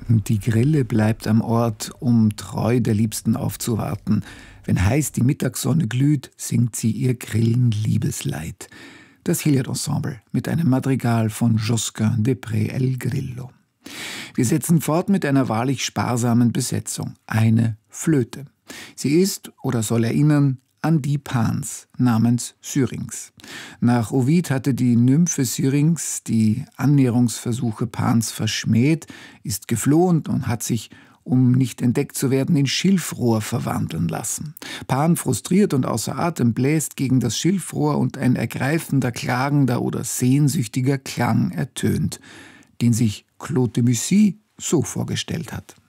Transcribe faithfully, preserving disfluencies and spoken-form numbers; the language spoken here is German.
Die Grille bleibt am Ort, um treu der Liebsten aufzuwarten. Wenn heiß die Mittagssonne glüht, singt sie ihr Grillen-Liebesleid. Das Hilliard-Ensemble mit einem Madrigal von Josquin de Prez-El Grillo. Wir setzen fort mit einer wahrlich sparsamen Besetzung. Eine Flöte. Sie ist oder soll erinnern an die Pans namens Syrinx. Nach Ovid hatte die Nymphe Syrinx die Annäherungsversuche Pans verschmäht, ist geflohen und hat sich, um nicht entdeckt zu werden, in Schilfrohr verwandeln lassen. Pan, frustriert und außer Atem, bläst gegen das Schilfrohr und ein ergreifender, klagender oder sehnsüchtiger Klang ertönt, den sich Claude Debussy so vorgestellt hat.